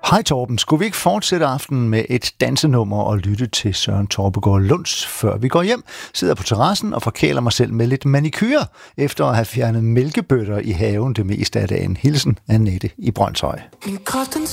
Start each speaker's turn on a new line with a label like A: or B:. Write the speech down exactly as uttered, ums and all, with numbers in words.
A: Hej Torben, skulle vi ikke fortsætte aftenen med et dansenummer og lytte til Søren Torpegaard Lunds, før vi går hjem, sidder på terrassen og forkæler mig selv med lidt manikyre, efter at have fjernet mælkebøtter i haven det meste af dagen. Hilsen Annette i Brønshøj.
B: Min krop den